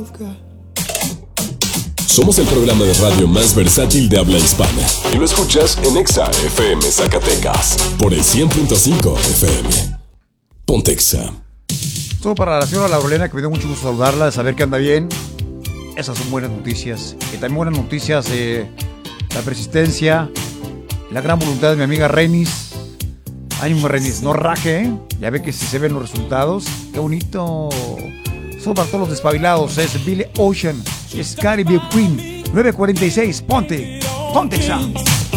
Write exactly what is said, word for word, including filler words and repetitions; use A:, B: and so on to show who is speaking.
A: Somos el programa de radio más versátil de habla hispana. Y lo escuchas en Exa F M Zacatecas. Por el cien punto cinco F M. Ponte Exa.
B: Todo para la señora Laurelena, que me dio mucho gusto saludarla, de saber que anda bien. Esas son buenas noticias. Y también buenas noticias, eh, la persistencia, la gran voluntad de mi amiga Renis. Ánimo, Renis, no raje, ¿eh? Ya ve que si se ven los resultados. Qué bonito. Son para todos los despabilados. Es Billy Ocean, es Caribbean Queen. nueve cuarenta y seis, ponte, ponte Exa.